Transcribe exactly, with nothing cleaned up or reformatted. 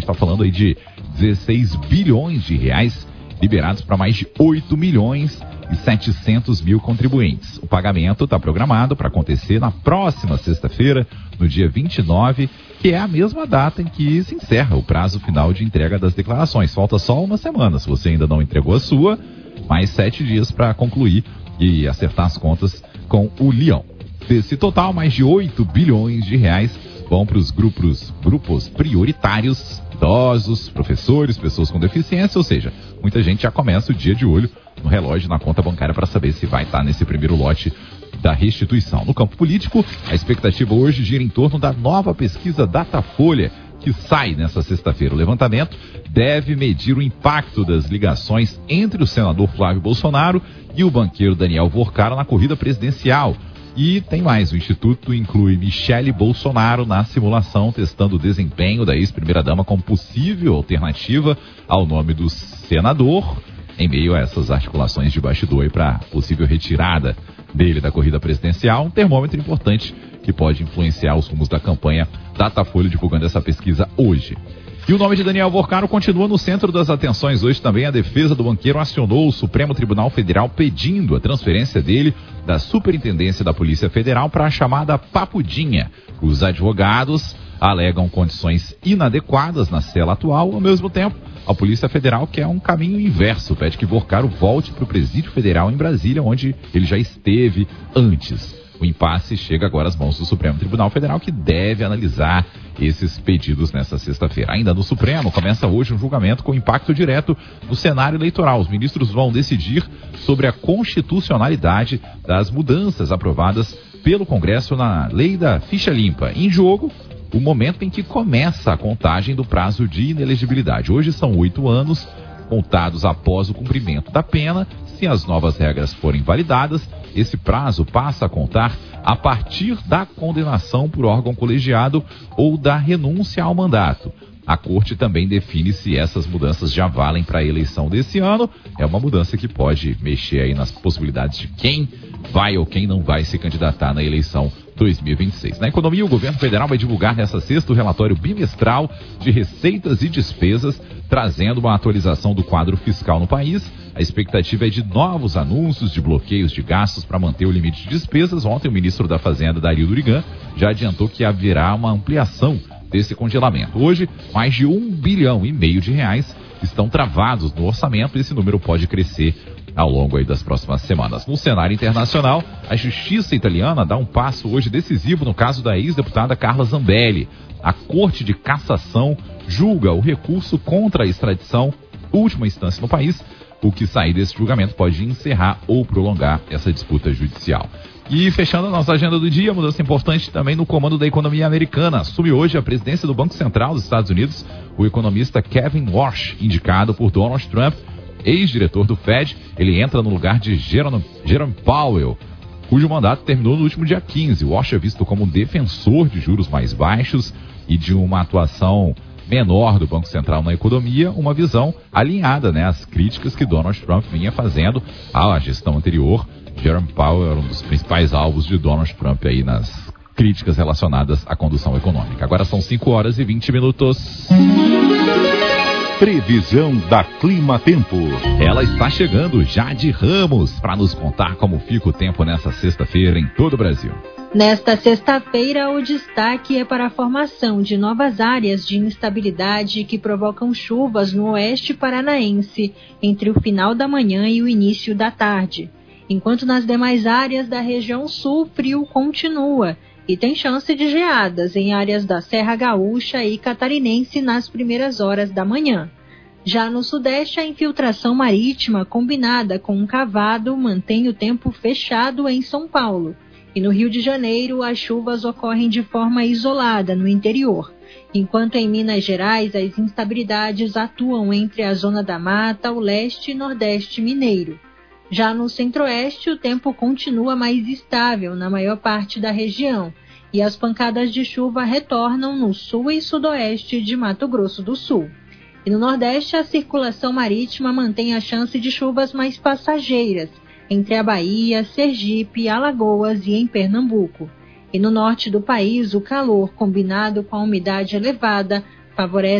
está falando aí de dezesseis bilhões de reais liberados para mais de oito milhões e setecentos mil contribuintes. O pagamento está programado para acontecer na próxima sexta-feira, no dia vinte e nove, que é a mesma data em que se encerra o prazo final de entrega das declarações. Falta só uma semana, se você ainda não entregou a sua, mais sete dias para concluir e acertar as contas com o Leão. Desse total, mais de oito bilhões de reais vão para os grupos, grupos prioritários, idosos, professores, pessoas com deficiência, ou seja, muita gente já começa o dia de olho no relógio, na conta bancária, para saber se vai estar nesse primeiro lote da restituição. No campo político, a expectativa hoje gira em torno da nova pesquisa Datafolha, que sai nessa sexta-feira. O levantamento deve medir o impacto das ligações entre o senador Flávio Bolsonaro e o banqueiro Daniel Vorcara na corrida presidencial. E tem mais, o Instituto inclui Michele Bolsonaro na simulação, testando o desempenho da ex-primeira-dama como possível alternativa ao nome do senador, em meio a essas articulações de bastidor para possível retirada dele da corrida presidencial. Um termômetro importante que pode influenciar os rumos da campanha. Datafolha divulgando essa pesquisa hoje. E o nome de Daniel Vorcara continua no centro das atenções. Hoje também a defesa do banqueiro acionou o Supremo Tribunal Federal pedindo a transferência dele da Superintendência da Polícia Federal para a chamada papudinha. Os advogados alegam condições inadequadas na cela atual. Ao mesmo tempo, a Polícia Federal quer um caminho inverso, pede que Vorcara volte para o Presídio Federal em Brasília, onde ele já esteve antes. O impasse chega agora às mãos do Supremo Tribunal Federal, que deve analisar esses pedidos nesta sexta-feira. Ainda no Supremo, começa hoje um julgamento com impacto direto no cenário eleitoral. Os ministros vão decidir sobre a constitucionalidade das mudanças aprovadas pelo Congresso na lei da ficha limpa. Em jogo, o momento em que começa a contagem do prazo de inelegibilidade. Hoje são oito anos contados após o cumprimento da pena. Se as novas regras forem validadas, esse prazo passa a contar a partir da condenação por órgão colegiado ou da renúncia ao mandato. A Corte também define se essas mudanças já valem para a eleição desse ano. É uma mudança que pode mexer aí nas possibilidades de quem vai ou quem não vai se candidatar na eleição dois mil e vinte e seis. Na economia, o governo federal vai divulgar nesta sexta o relatório bimestral de receitas e despesas, trazendo uma atualização do quadro fiscal no país. A expectativa é de novos anúncios de bloqueios de gastos para manter o limite de despesas. Ontem, o ministro da Fazenda, Dario Durigan, já adiantou que haverá uma ampliação desse congelamento. Hoje, mais de um bilhão e meio de reais estão travados no orçamento. Esse número pode crescer ao longo aí das próximas semanas. No cenário internacional, a justiça italiana dá um passo hoje decisivo no caso da ex-deputada Carla Zambelli. A Corte de Cassação julga o recurso contra a extradição, última instância no país. O que sair desse julgamento pode encerrar ou prolongar essa disputa judicial. E fechando a nossa agenda do dia, mudança importante também no comando da economia americana. Assume hoje a presidência do Banco Central dos Estados Unidos o economista Kevin Warsh, indicado por Donald Trump, ex-diretor do Fed. Ele entra no lugar de Jerome, Jerome Powell, cujo mandato terminou no último dia quinze. Warsh é visto como um defensor de juros mais baixos e de uma atuação menor do Banco Central na economia, uma visão alinhada, né, às críticas que Donald Trump vinha fazendo à gestão anterior. Jerome Powell era um dos principais alvos de Donald Trump aí nas críticas relacionadas à condução econômica. Agora são cinco horas e vinte minutos. Previsão da Clima Tempo. Ela está chegando, Jade Ramos, para nos contar como fica o tempo nessa sexta-feira em todo o Brasil. Nesta sexta-feira, o destaque é para a formação de novas áreas de instabilidade que provocam chuvas no oeste paranaense entre o final da manhã e o início da tarde. Enquanto nas demais áreas da região sul, frio continua e tem chance de geadas em áreas da Serra Gaúcha e Catarinense nas primeiras horas da manhã. Já no sudeste, a infiltração marítima combinada com um cavado mantém o tempo fechado em São Paulo. E no Rio de Janeiro, as chuvas ocorrem de forma isolada no interior, enquanto em Minas Gerais as instabilidades atuam entre a Zona da Mata, o leste e nordeste mineiro. Já no centro-oeste, o tempo continua mais estável na maior parte da região, e as pancadas de chuva retornam no sul e sudoeste de Mato Grosso do Sul. E no nordeste, a circulação marítima mantém a chance de chuvas mais passageiras, entre a Bahia, Sergipe, Alagoas e em Pernambuco. E no norte do país, o calor, combinado com a umidade elevada, favorece